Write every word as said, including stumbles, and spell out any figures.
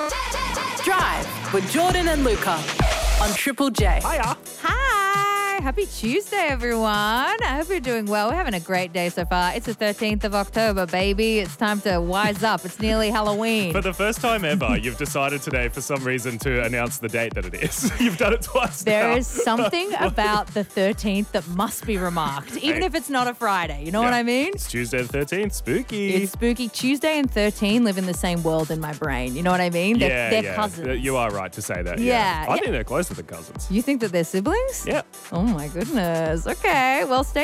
Drive with Jordan and Luca on Triple J. Hiya. Hi, happy Tuesday, everyone. I hope you're doing well. We're having a great day so far. It's the thirteenth of October, baby. It's time to wise up. It's nearly Halloween. For the first time ever, you've decided today for some reason to announce the date that it is. You've done it twice There now. is something about the thirteenth that must be remarked, even Hey. if it's not a Friday. You know what Yeah. I mean? It's Tuesday the thirteenth. Spooky. It's spooky. Tuesday and thirteen live in the same world in my brain. You know what I mean? They're, yeah, they're yeah. cousins. You are right to say that. Yeah, I yeah. think they're closer than cousins. You think that they're siblings? Yeah. Oh, my goodness. Okay, well, stay